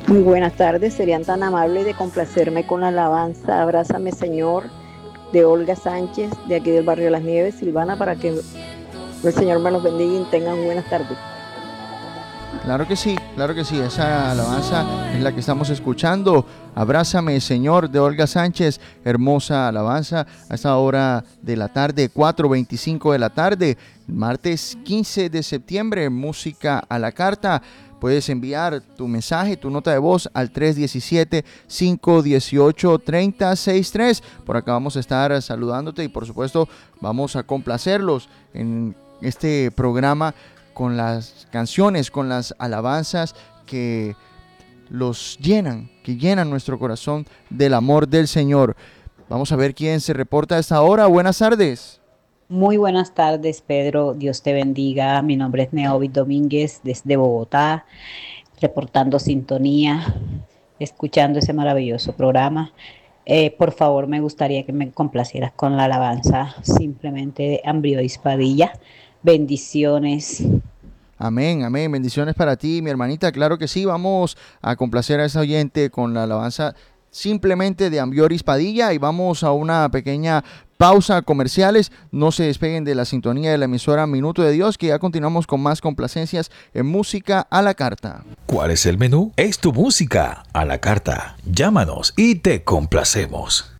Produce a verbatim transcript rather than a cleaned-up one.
Muy buenas tardes, serían tan amables de complacerme con la alabanza Abrázame Señor de Olga Sánchez, de aquí del barrio Las Nieves, Silvana, para que el Señor me los bendiga y tengan buenas tardes. Claro que sí, claro que sí, esa alabanza es la que estamos escuchando. Abrázame Señor de Olga Sánchez, hermosa alabanza a esta hora de la tarde, cuatro veinticinco de la tarde, martes quince de septiembre, música a la carta. Puedes enviar tu mensaje, tu nota de voz al tres uno siete, cinco uno ocho, tres cero seis tres. Por acá vamos a estar saludándote y por supuesto vamos a complacerlos en este programa con las canciones, con las alabanzas que los llenan, que llenan nuestro corazón del amor del Señor. Vamos a ver quién se reporta a esta hora. Buenas tardes. Muy buenas tardes, Pedro. Dios te bendiga. Mi nombre es Neovid Domínguez desde Bogotá, reportando sintonía, escuchando ese maravilloso programa. Eh, por favor, me gustaría que me complacieras con la alabanza simplemente de Ambriois Padilla. Bendiciones. Amén, amén. Bendiciones para ti, mi hermanita. Claro que sí, vamos a complacer a esa oyente con la alabanza simplemente de Ambriois Padilla y vamos a una pequeña pausa comerciales. No se despeguen de la sintonía de la emisora Minuto de Dios, que ya continuamos con más complacencias en Música a la Carta. ¿Cuál es el menú? Es tu música a la carta. Llámanos y te complacemos.